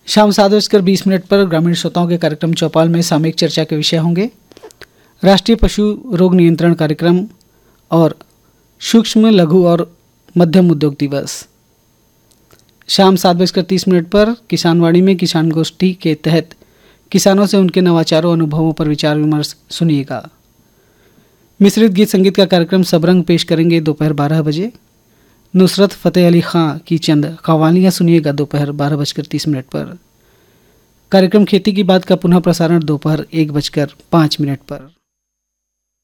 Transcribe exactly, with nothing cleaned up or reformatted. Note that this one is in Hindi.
शाम सात बजकर बीस मिनट पर ग्रामीण श्रोताओं के कार्यक्रम चौपाल में सामयिक चर्चा के विषय होंगे राष्ट्रीय पशु रोग नियंत्रण कार्यक्रम और सूक्ष्म लघु और मध्यम उद्योग दिवस। शाम सात बजकर तीस मिनट पर किसानवाड़ी में किसान गोष्ठी के तहत किसानों से उनके नवाचारों अनुभवों पर विचार विमर्श सुनिएगा। मिश्रित गीत संगीत का कार्यक्रम सबरंग पेश करेंगे दोपहर बारह बजे। नुसरत फ़तेह अली खां की चंद कव्वालियाँ सुनिएगा दोपहर बारह बजकर तीस मिनट पर। कार्यक्रम खेती की बात का पुनः प्रसारण दोपहर एक बजकर पाँच मिनट पर।